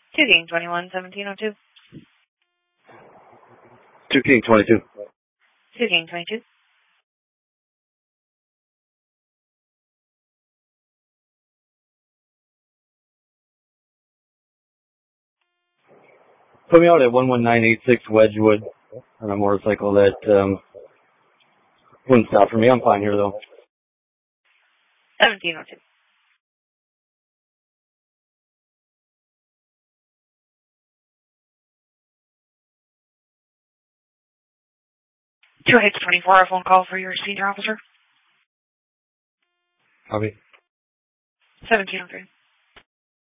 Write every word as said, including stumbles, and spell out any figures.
two King twenty-one, seventeen oh two. two King twenty-two. two King twenty-two. Put me out at one one nine eight six Wedgewood on a motorcycle that um, wouldn't stop for me. I'm fine here, though. seventeen oh two. two H twenty-four, a phone call for your senior officer. Copy. seventeen oh three.